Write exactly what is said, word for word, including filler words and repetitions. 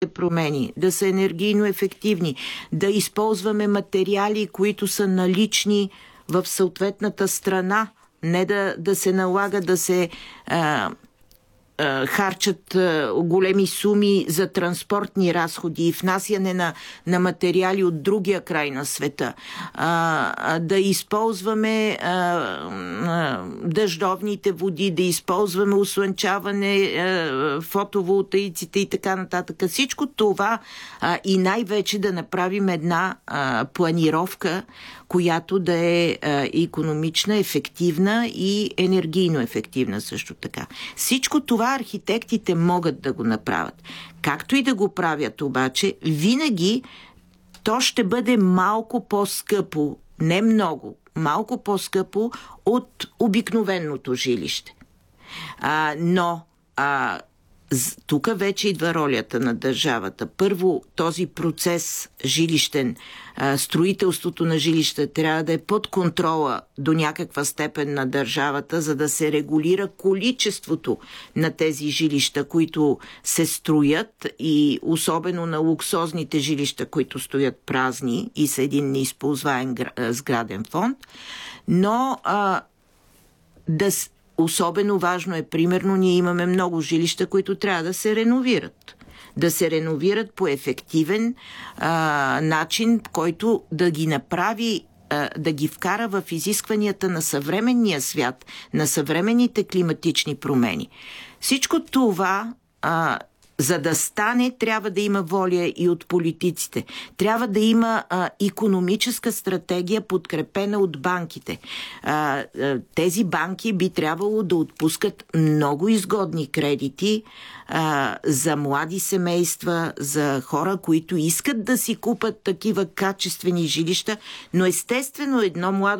промени, да са енергийно ефективни, да използваме материали, които са налични в съответната страна, не да, да се налага да се а, а, харчат а, големи суми за транспортни разходи и внасяне на, на материали от другия край на света. А, а, да използваме а, а, дъждовните води, да използваме услънчаване, а, фотоволтаиците и така нататък. Всичко това а, и най-вече да направим една а, планировка, която да е а, икономична, ефективна и енергийно ефективна също така. Всичко това архитектите могат да го направят. Както и да го правят обаче, винаги то ще бъде малко по-скъпо, не много, малко по-скъпо от обикновеното жилище. А, но а, тук вече идва ролята на държавата. Първо, този процес жилищен, строителството на жилища трябва да е под контрола до някаква степен на държавата, за да се регулира количеството на тези жилища, които се строят, и особено на луксозните жилища, които стоят празни и са един неизползваем сграден фонд. Но а, да особено важно е, примерно, ние имаме много жилища, които трябва да се реновират. Да се реновират по ефективен а, начин, който да ги направи, а, да ги вкара в изискванията на съвременния свят, на съвременните климатични промени. Всичко това, а, за да стане, трябва да има воля и от политиците. Трябва да има а, икономическа стратегия, подкрепена от банките. А, а, тези банки би трябвало да отпускат много изгодни кредити а, за млади семейства, за хора, които искат да си купат такива качествени жилища, но естествено едно младо